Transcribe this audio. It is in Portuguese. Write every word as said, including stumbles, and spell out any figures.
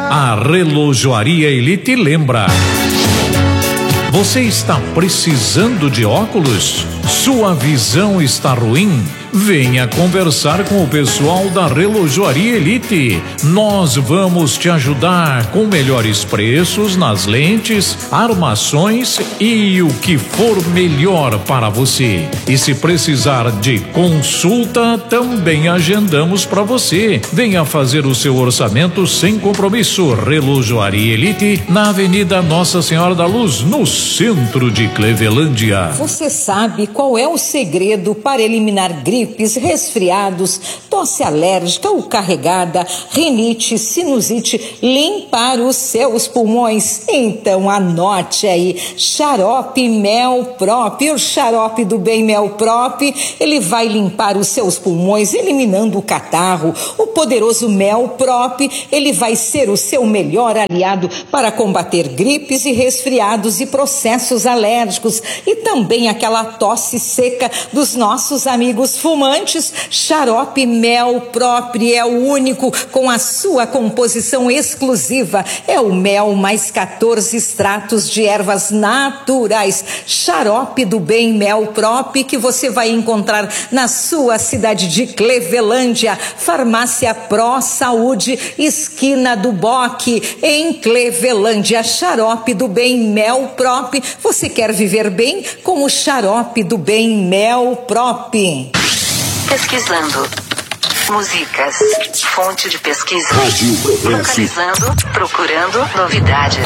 A Relojoaria Elite lembra. Você está precisando de óculos? Sua visão está ruim? Venha conversar com o pessoal da Relojoaria Elite. Nós vamos te ajudar com melhores preços nas lentes, armações e o que for melhor para você. E se precisar de consulta, também agendamos para você. Venha fazer o seu orçamento sem compromisso. Relojoaria Elite, na Avenida Nossa Senhora da Luz, no centro de Clevelândia. Você sabe qual é o segredo para eliminar gripes, resfriados, tosse alérgica ou carregada, rinite, sinusite, limpar os seus pulmões? Então anote aí, Xarope Melprop. O xarope do bem Melprop, ele vai limpar os seus pulmões, eliminando o catarro. O poderoso Melprop, ele vai ser o seu melhor aliado para combater gripes e resfriados e processos alérgicos e também aquela tosse seca dos nossos amigos fumantes. Xarope Melprop é o único com a sua composição exclusiva. É o mel mais quatorze extratos de ervas naturais. Xarope do bem Melprop, que você vai encontrar na sua cidade de Clevelândia. Farmácia Pro Saúde, esquina do Boque, em Clevelândia. Xarope do bem Melprop. Você quer viver bem com o xarope do bem Melprop. Pesquisando. Músicas. Fonte de pesquisa. Rádio Progresso. Localizando. Procurando novidades.